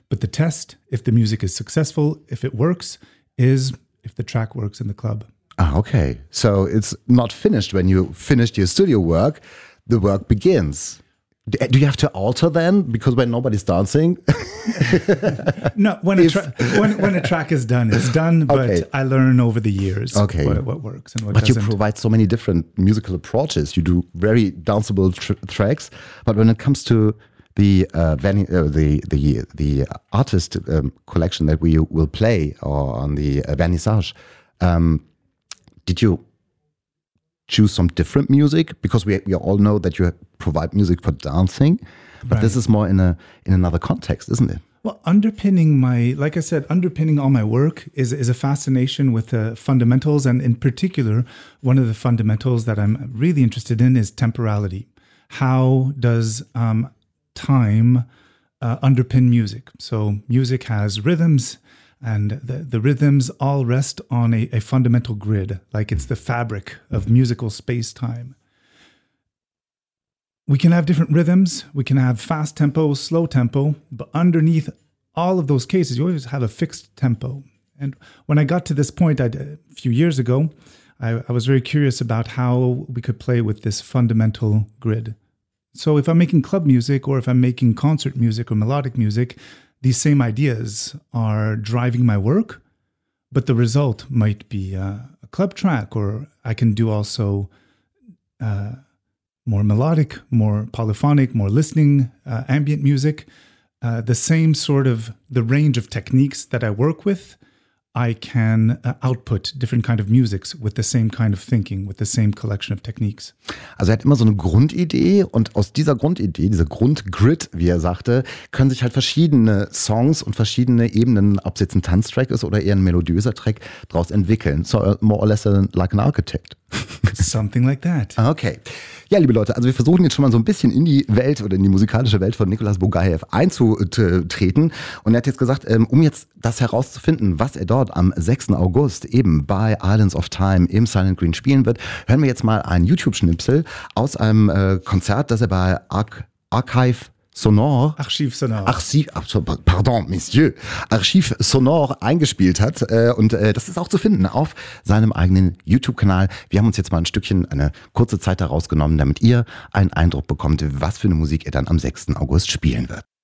But the test, if the music is successful, if it works, is if the track works in the club. Okay. So it's not finished when you finished your studio work. The work begins. Do you have to alter then? Because when nobody's dancing? No, when a track is done, it's done. But I learn over the years what works and what doesn't. But you provide so many different musical approaches. You do very danceable tracks. But when it comes to the artist collection that we will play or on the vernissage, did you choose some different music? Because we all know that you provide music for dancing, but this is more in another context, isn't it? Well, underpinning all my work is a fascination with the fundamentals, and in particular, one of the fundamentals that I'm really interested in is temporality. How does time underpin music? So music has rhythms, and the rhythms all rest on a fundamental grid, like it's the fabric of musical space-time. We can have different rhythms, we can have fast tempo, slow tempo, but underneath all of those cases, you always have a fixed tempo. And when I got to this point a few years ago, I was very curious about how we could play with this fundamental grid. So if I'm making club music, or if I'm making concert music or melodic music, these same ideas are driving my work, but the result might be a club track, or I can do also more melodic, more polyphonic, more listening, ambient music. The same sort of the range of techniques that I work with, I can output different kind of musics with the same kind of thinking, with the same collection of techniques. Also er hat immer so eine Grundidee, und aus dieser Grundidee, dieser Grundgrid, wie er sagte, können sich halt verschiedene Songs und verschiedene Ebenen, ob es jetzt ein Tanztrack ist oder eher ein melodiöser Track, daraus entwickeln. So more or less like an architect. Something like that. Okay. Ja, liebe Leute, also wir versuchen jetzt schon mal so ein bisschen in die Welt oder in die musikalische Welt von Nicolas Bugaev einzutreten. Und er hat jetzt gesagt, um jetzt das herauszufinden, was er dort am 6. August eben bei Islands of Time im Silent Green spielen wird, hören wir jetzt mal einen YouTube-Schnipsel aus einem Konzert, das er bei Archive Sonore eingespielt hat. Und das ist auch zu finden auf seinem eigenen YouTube-Kanal. Wir haben uns jetzt mal ein Stückchen, eine kurze Zeit daraus genommen, damit ihr einen Eindruck bekommt, was für eine Musik er dann am 6. August spielen wird.